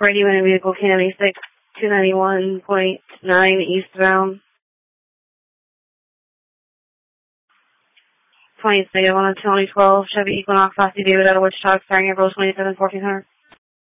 Radio in vehicle K96, 291.9 eastbound. 26 on a 2012 Chevy Equinox Class C David out of Wichita, starting April 27, 1400.